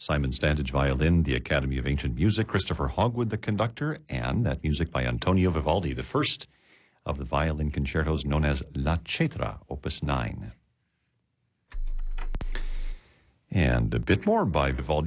Simon Stantich, violin, the Academy of Ancient Music, Christopher Hogwood, the conductor, and that music by Antonio Vivaldi, the first of the violin concertos known as La Cetra, Opus 9. And a bit more by Vivaldi.